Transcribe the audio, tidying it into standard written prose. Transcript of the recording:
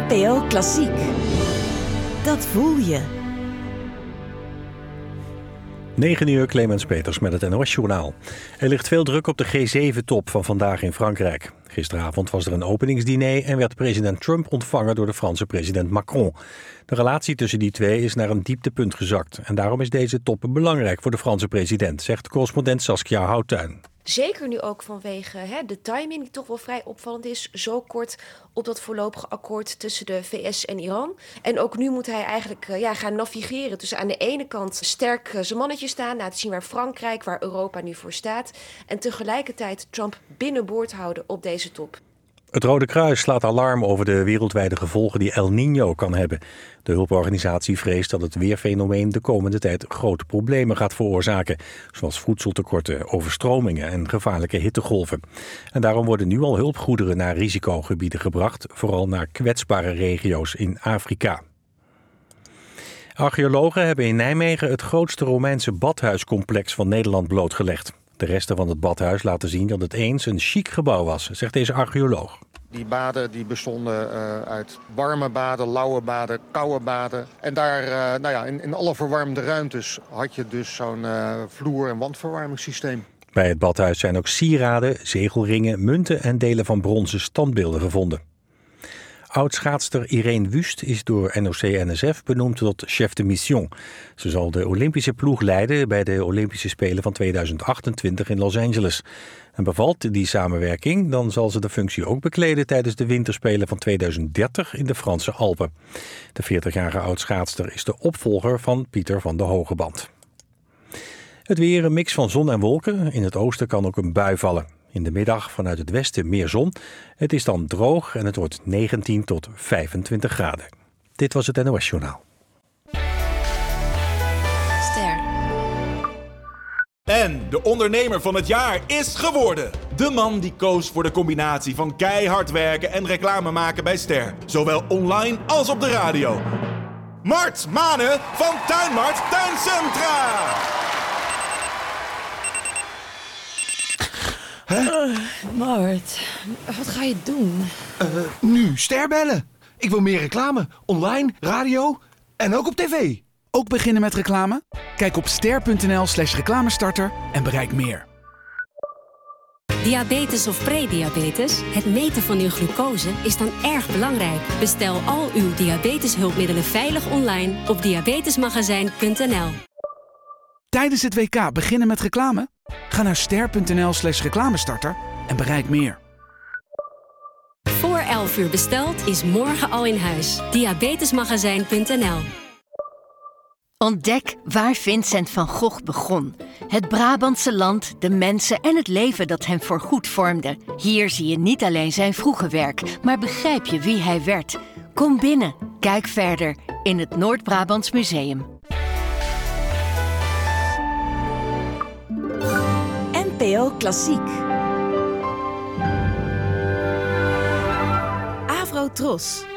NPO Klassiek. Dat voel je. 9 uur, Clemens Peters met het NOS-journaal. Er ligt veel druk op de G7-top van vandaag in Frankrijk. Gisteravond was er een openingsdiner en werd president Trump ontvangen door de Franse president Macron. De relatie tussen die twee is naar een dieptepunt gezakt. En daarom is deze top belangrijk voor de Franse president, zegt correspondent Saskia Houtuin. Zeker nu ook vanwege de timing die toch wel vrij opvallend is. Zo kort op dat voorlopige akkoord tussen de VS en Iran. En ook nu moet hij eigenlijk gaan navigeren. Dus aan de ene kant sterk zijn mannetje staan. Laten zien waar Frankrijk, waar Europa nu voor staat. En tegelijkertijd Trump binnenboord houden op deze top. Het Rode Kruis slaat alarm over de wereldwijde gevolgen die El Niño kan hebben. De hulporganisatie vreest dat het weerfenomeen de komende tijd grote problemen gaat veroorzaken. Zoals voedseltekorten, overstromingen en gevaarlijke hittegolven. En daarom worden nu al hulpgoederen naar risicogebieden gebracht. Vooral naar kwetsbare regio's in Afrika. Archeologen hebben in Nijmegen het grootste Romeinse badhuiscomplex van Nederland blootgelegd. De resten van het badhuis laten zien dat het eens een chic gebouw was, zegt deze archeoloog. Die baden die bestonden uit warme baden, lauwe baden, koude baden. En daar, in alle verwarmde ruimtes had je dus zo'n vloer- en wandverwarmingssysteem. Bij het badhuis zijn ook sieraden, zegelringen, munten en delen van bronzen standbeelden gevonden. Oud-schaatster Irene Wust is door NOC-NSF benoemd tot chef de mission. Ze zal de Olympische ploeg leiden bij de Olympische Spelen van 2028 in Los Angeles. En bevalt die samenwerking, dan zal ze de functie ook bekleden tijdens de winterspelen van 2030 in de Franse Alpen. De 40-jarige oud-schaatster is de opvolger van Pieter van de Hogeband. Het weer, een mix van zon en wolken. In het oosten kan ook een bui vallen. In de middag vanuit het westen meer zon. Het is dan droog en het wordt 19 tot 25 graden. Dit was het NOS-journaal. Ster. En de ondernemer van het jaar is geworden. De man die koos voor de combinatie van keihard werken en reclame maken bij Ster. Zowel online als op de radio. Mart Manen van Tuinmart Tuincentra. Mart, wat ga je doen? Nu Ster bellen. Ik wil meer reclame. Online, radio en ook op tv. Ook beginnen met reclame? Kijk op ster.nl/reclamestarter en bereik meer. Diabetes of prediabetes? Het meten van uw glucose is dan erg belangrijk. Bestel al uw diabeteshulpmiddelen veilig online op diabetesmagazijn.nl. Tijdens het WK beginnen met reclame? Ga naar ster.nl/reclamestarter en bereik meer. Voor 11 uur besteld is morgen al in huis. Diabetesmagazijn.nl. Ontdek waar Vincent van Gogh begon. Het Brabantse land, de mensen en het leven dat hem voorgoed vormde. Hier zie je niet alleen zijn vroege werk, maar begrijp je wie hij werd. Kom binnen, kijk verder in het Noord-Brabants Museum. NPO Klassiek. Avro Tros.